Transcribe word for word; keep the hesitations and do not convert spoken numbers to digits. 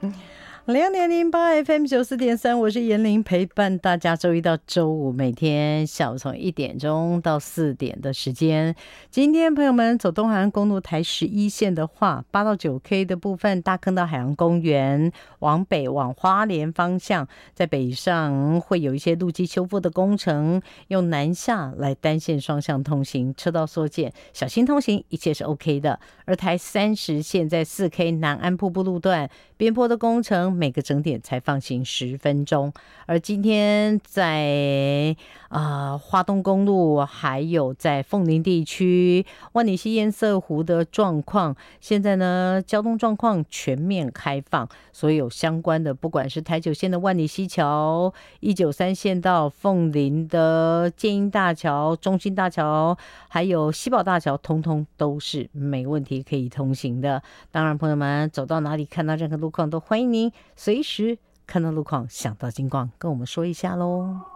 两点零八 F M 九四点三，我是严玲，陪伴大家周一到周五每天下午从一点钟到四点的时间。今天朋友们走东海岸公路台十一线的话，八到九 K 的部分，大坑到海洋公园往北往花莲方向，在北上会有一些路基修复的工程，用南下来单线双向通行，车道缩减，小心通行，一切是 OK 的。而台三十线在四 K 南安瀑布路段边坡的工程，每个整点才放行十分钟。而今天在呃花东公路还有在凤林地区万里溪堰塞湖的状况，现在呢交通状况全面开放，所有相关的不管是台九线的万里溪桥、一九三线到凤林的建英大桥、中兴大桥还有西宝大桥，通通都是没问题可以通行的。当然朋友们走到哪里看到任何路况都欢迎您随时看到路况想到金光跟我们说一下咯。